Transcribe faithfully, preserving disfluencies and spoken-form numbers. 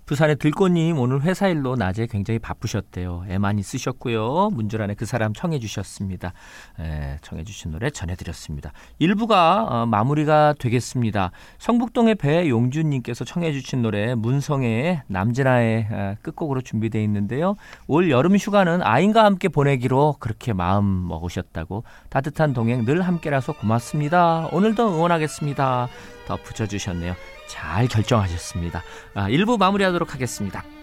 부산의 들꽃님 오늘 회사 일로 낮에 굉장히 바쁘셨대요. 애 많이 쓰셨고요. 문주란의 그 사람 청해 주셨습니다. 에, 청해 주신 노래 전해드렸습니다. 일 부가 어, 마무리가 되겠습니다. 성북동의 배용준님께서 청해 주신 노래 문성애의 남진아의 어, 끝곡으로 준비되어 있는데요. 올 여름 휴가는 아이과 함께 보내기로 그렇게 마음 먹으셨다고 따뜻한 동행 늘 함께라서 고맙습니다. 오늘도 응원하겠습니다. 더 붙여주셨네요. 잘 결정하셨습니다. 아, 일 부 마무리하도록 하겠습니다.